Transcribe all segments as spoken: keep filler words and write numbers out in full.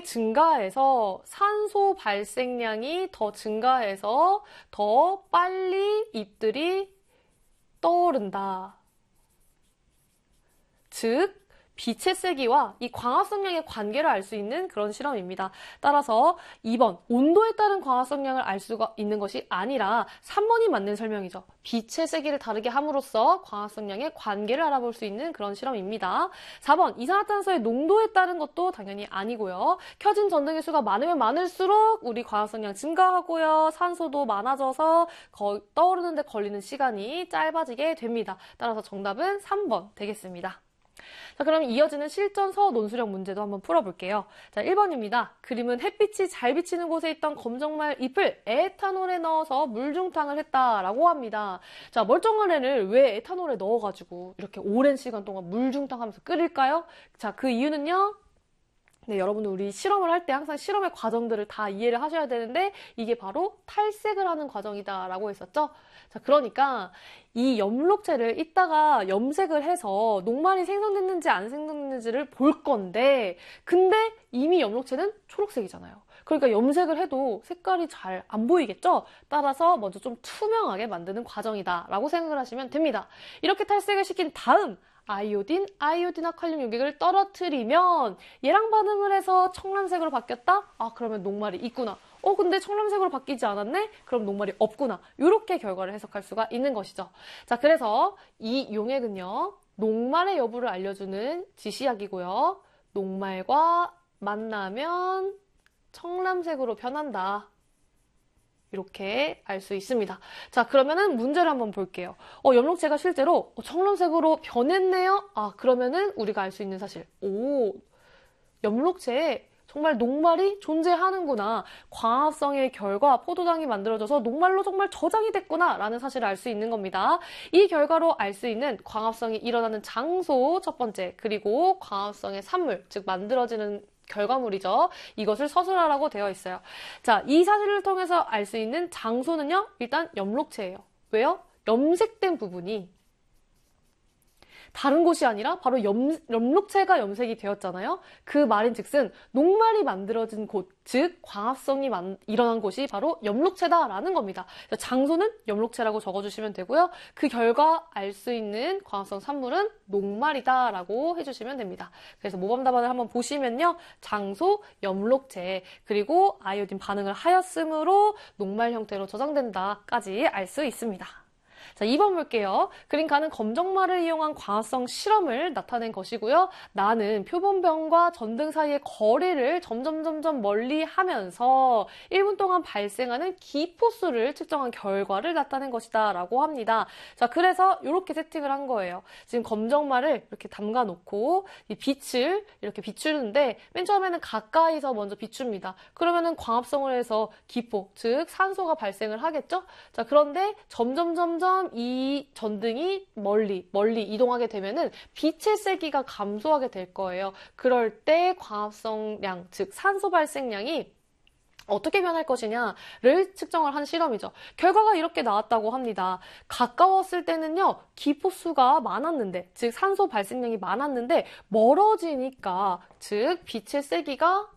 증가해서 산소 발생량이 더 증가해서 더 빨리 잎들이 떠오른다. 즉, 빛의 세기와 이 광합성량의 관계를 알 수 있는 그런 실험입니다. 따라서 이 번 온도에 따른 광합성량을 알 수가 있는 것이 아니라 삼 번이 맞는 설명이죠. 빛의 세기를 다르게 함으로써 광합성량의 관계를 알아볼 수 있는 그런 실험입니다. 사 번 이산화탄소의 농도에 따른 것도 당연히 아니고요. 켜진 전등의 수가 많으면 많을수록 우리 광합성량 증가하고요. 산소도 많아져서 거, 떠오르는데 걸리는 시간이 짧아지게 됩니다. 따라서 정답은 삼 번 되겠습니다. 자, 그럼 이어지는 실전서 논술형 문제도 한번 풀어볼게요. 자, 일 번입니다. 그림은 햇빛이 잘 비치는 곳에 있던 검정말 잎을 에탄올에 넣어서 물중탕을 했다라고 합니다. 자, 멀쩡한 애를 왜 에탄올에 넣어가지고 이렇게 오랜 시간 동안 물중탕하면서 끓일까요? 자, 그 이유는요. 네, 여러분들 우리 실험을 할 때 항상 실험의 과정들을 다 이해를 하셔야 되는데 이게 바로 탈색을 하는 과정이다라고 했었죠. 자, 그러니까 이 엽록체를 이따가 염색을 해서 녹말이 생성됐는지 안 생성됐는지를 볼 건데 근데 이미 엽록체는 초록색이잖아요. 그러니까 염색을 해도 색깔이 잘 안 보이겠죠? 따라서 먼저 좀 투명하게 만드는 과정이다라고 생각을 하시면 됩니다. 이렇게 탈색을 시킨 다음 아이오딘, 아이오딘화 칼륨 용액을 떨어뜨리면 얘랑 반응을 해서 청藍색으로 바뀌었다? 아, 그러면 녹말이 있구나. 어, 근데 청藍색으로 바뀌지 않았네? 그럼 녹말이 없구나. 이렇게 결과를 해석할 수가 있는 것이죠. 자, 그래서 이 용액은요, 녹말의 여부를 알려주는 지시약이고요. 녹말과 만나면 청藍색으로 변한다. 이렇게 알 수 있습니다. 자, 그러면은 문제를 한번 볼게요. 어, 엽록체가 실제로 어, 청藍색으로 변했네요? 아, 그러면은 우리가 알 수 있는 사실. 오, 엽록체에 정말 녹말이 존재하는구나. 광합성의 결과 포도당이 만들어져서 녹말로 정말 저장이 됐구나 라는 사실을 알 수 있는 겁니다. 이 결과로 알 수 있는 광합성이 일어나는 장소 첫 번째, 그리고 광합성의 산물, 즉 만들어지는 결과물이죠. 이것을 서술하라고 되어 있어요. 자, 이 사실을 통해서 알 수 있는 장소는요, 일단 엽록체예요. 왜요? 염색된 부분이 다른 곳이 아니라 바로 염, 엽록체가 염색이 되었잖아요. 그 말인즉슨 녹말이 만들어진 곳, 즉 광합성이 만, 일어난 곳이 바로 엽록체다라는 겁니다. 장소는 엽록체라고 적어주시면 되고요. 그 결과 알 수 있는 광합성 산물은 녹말이다라고 해주시면 됩니다. 그래서 모범 답안을 한번 보시면요. 장소, 엽록체, 그리고 아이오딘 반응을 하였으므로 녹말 형태로 저장된다까지 알 수 있습니다. 자, 이 번 볼게요. 그림가는 검정말을 이용한 광합성 실험을 나타낸 것이고요. 나는 표본병과 전등 사이의 거리를 점점 점점 멀리 하면서 일 분 동안 발생하는 기포수를 측정한 결과를 나타낸 것이다 라고 합니다. 자, 그래서 이렇게 세팅을 한 거예요. 지금 검정말을 이렇게 담가 놓고 이 빛을 이렇게 비추는데 맨 처음에는 가까이서 먼저 비춥니다. 그러면은 광합성을 해서 기포, 즉 산소가 발생을 하겠죠? 자, 그런데 점점 점점 이 전등이 멀리 멀리 이동하게 되면은 빛의 세기가 감소하게 될 거예요. 그럴 때 광합성량, 즉 산소 발생량이 어떻게 변할 것이냐를 측정을 한 실험이죠. 결과가 이렇게 나왔다고 합니다. 가까웠을 때는요, 기포수가 많았는데, 즉 산소 발생량이 많았는데 멀어지니까, 즉 빛의 세기가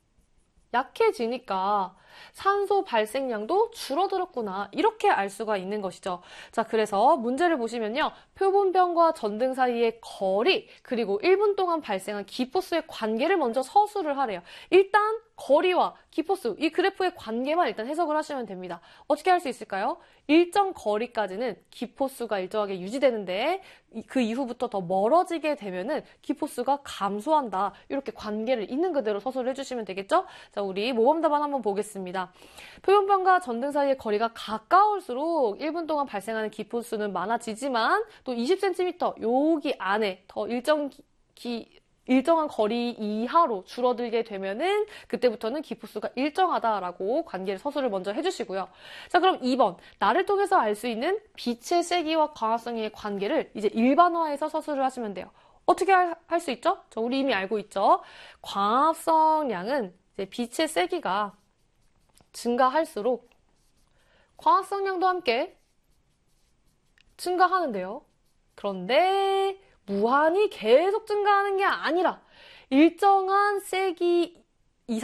약해지니까 산소 발생량도 줄어들었구나. 이렇게 알 수가 있는 것이죠. 자, 그래서 문제를 보시면요. 표본병과 전등 사이의 거리, 그리고 일 분 동안 발생한 기포수의 관계를 먼저 서술을 하래요. 일단 거리와 기포수, 이 그래프의 관계만 일단 해석을 하시면 됩니다. 어떻게 할 수 있을까요? 일정 거리까지는 기포수가 일정하게 유지되는데 그 이후부터 더 멀어지게 되면은 기포수가 감소한다. 이렇게 관계를 있는 그대로 서술을 해주시면 되겠죠? 자, 우리 모범 답안 한번 보겠습니다. 표본병과 전등 사이의 거리가 가까울수록 일 분 동안 발생하는 기포수는 많아지지만 또 이십 센티미터 여기 안에 더 일정 기, 기 일정한 거리 이하로 줄어들게 되면은 그때부터는 기포수가 일정하다라고 관계를 서술을 먼저 해주시고요. 자, 그럼 이 번 나를 통해서 알 수 있는 빛의 세기와 광합성의 관계를 이제 일반화해서 서술을 하시면 돼요. 어떻게 할 수 있죠? 저 우리 이미 알고 있죠. 광합성량은 이제 빛의 세기가 증가할수록 광합성량도 함께 증가하는데요. 그런데 무한히 계속 증가하는 게 아니라 일정한 세기